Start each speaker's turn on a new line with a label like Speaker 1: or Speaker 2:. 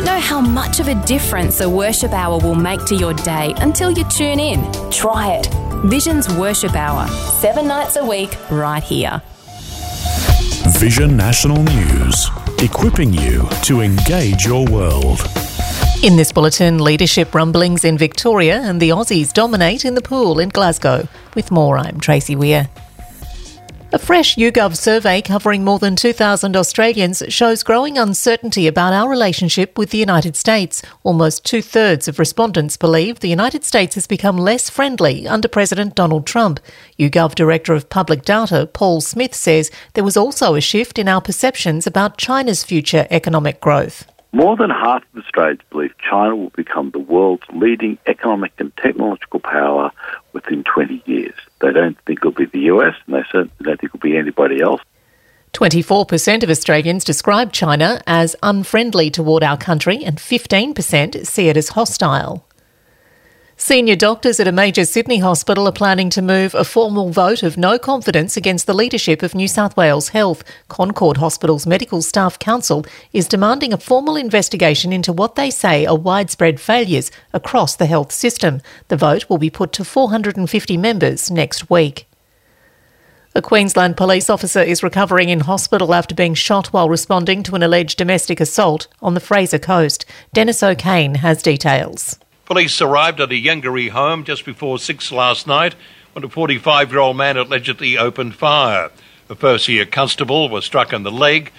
Speaker 1: don't know how much of a difference a worship hour will make to your day until you tune in. Try it. Vision's Worship Hour, 7 nights a week, right here.
Speaker 2: Vision National News, equipping you to engage your world.
Speaker 3: In this bulletin, leadership rumblings in Victoria and the Aussies dominate in the pool in Glasgow. With more, I'm Tracy Weir. A fresh YouGov survey covering more than 2,000 Australians shows growing uncertainty about our relationship with the United States. Almost two-thirds of respondents believe the United States has become less friendly under President Donald Trump. YouGov Director of Public Data, Paul Smith, says there was also a shift in our perceptions about China's future economic growth.
Speaker 4: More than half of Australians believe China will become the world's leading economic and technological power within 20 years. They don't think it'll be the US, and they certainly don't think it'll be anybody else.
Speaker 3: 24% of Australians describe China as unfriendly toward our country, and 15% see it as hostile. Senior doctors at a major Sydney hospital are planning to move a formal vote of no confidence against the leadership of New South Wales Health. Concord Hospital's Medical Staff Council is demanding a formal investigation into what they say are widespread failures across the health system. The vote will be put to 450 members next week. A Queensland police officer is recovering in hospital after being shot while responding to an alleged domestic assault on the Fraser Coast. Dennis O'Kane has details.
Speaker 5: Police arrived at a Yungaree home just before 6 last night when a 45-year-old man allegedly opened fire. A first-year constable was struck in the leg